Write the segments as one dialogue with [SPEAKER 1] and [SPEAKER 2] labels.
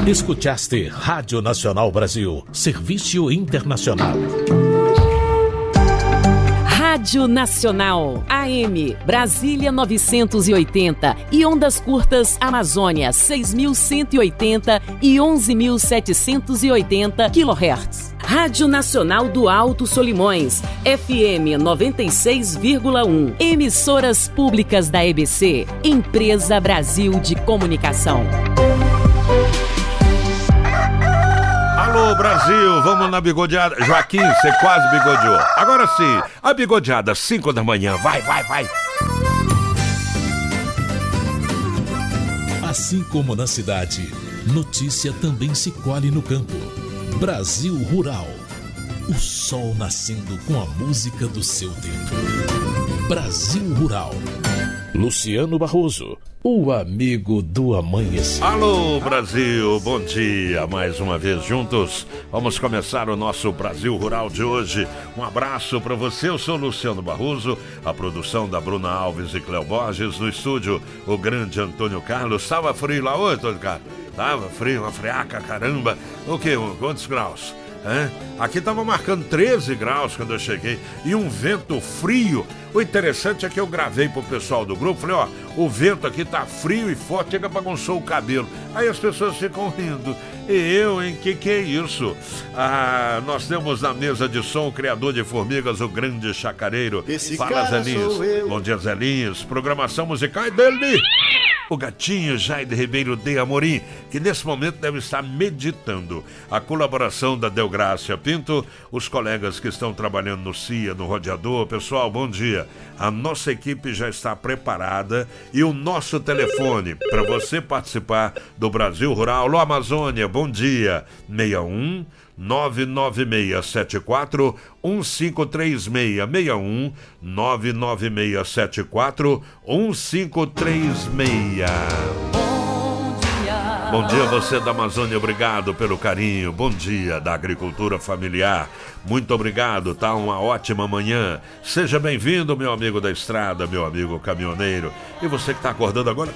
[SPEAKER 1] Escutaste Rádio Nacional Brasil, Serviço Internacional.
[SPEAKER 2] Rádio Nacional, AM, Brasília 980 e ondas curtas Amazônia 6.180 e 11.780 kHz. Rádio Nacional do Alto Solimões, FM 96,1. Emissoras públicas da EBC, Empresa Brasil de Comunicação.
[SPEAKER 3] Alô, Brasil, vamos na bigodeada. Joaquim, você quase bigodeou. Agora sim, a bigodeada, 5 da manhã. Vai.
[SPEAKER 1] Assim como na cidade, notícia também se colhe no campo. Brasil Rural. O sol nascendo com a música do seu tempo. Brasil Rural. Luciano Barroso, o amigo do amanhecer.
[SPEAKER 3] Alô, Brasil, bom dia, mais uma vez juntos. Vamos começar o nosso Brasil Rural de hoje. Um abraço para você, eu sou Luciano Barroso, a produção da Bruna Alves e Cléo Borges, no estúdio o grande Antônio Carlos. Estava frio lá, oi, Antônio Carlos? Tava frio, uma friaca, caramba. O quê? Quantos graus? Aqui estava marcando 13 graus quando eu cheguei e um vento frio. O interessante é que eu gravei pro pessoal do grupo, falei, o vento aqui tá frio e forte, chega bagunçou o cabelo. Aí as pessoas ficam rindo. E eu, hein? Que é isso? Nós temos na mesa de som o criador de formigas, o grande chacareiro. Fala, Zelinhos. Bom dia, Zelinhos. Programação musical é dele. O gatinho Jair Ribeiro de Amorim, que nesse momento deve estar meditando. A colaboração da Delgrácia Pinto, os colegas que estão trabalhando no CIA, no rodeador. Pessoal, bom dia. A nossa equipe já está preparada e o nosso telefone para você participar do Brasil Rural. Alô, Amazônia, bom dia. 61 99674 1536 61 99674 1536. Bom dia você da Amazônia, obrigado pelo carinho. Bom dia da agricultura familiar, muito obrigado, tá? Uma ótima manhã. Seja bem-vindo, meu amigo da estrada, meu amigo caminhoneiro. E você que tá acordando agora,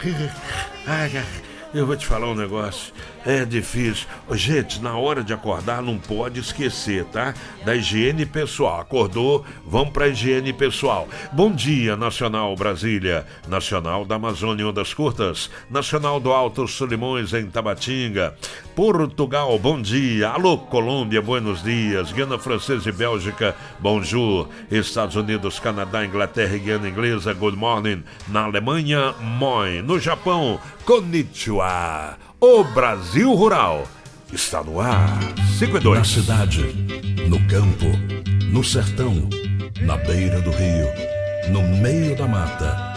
[SPEAKER 3] eu vou te falar um negócio, é difícil. Gente, na hora de acordar não pode esquecer, tá? Da higiene pessoal. Acordou, vamos pra higiene pessoal. Bom dia, Nacional Brasília, Nacional da Amazônia Ondas Curtas, Nacional do Alto Solimões em Tabatinga, Portugal, bom dia. Alô, Colômbia, buenos dias. Guiana Francesa e Bélgica, bonjour. Estados Unidos, Canadá, Inglaterra e Guiana Inglesa, good morning. Na Alemanha, moi. No Japão, konnichiwa. O Brasil Rural está no ar. 5:02.
[SPEAKER 1] Na cidade, no campo, no sertão, na beira do rio, no meio da mata,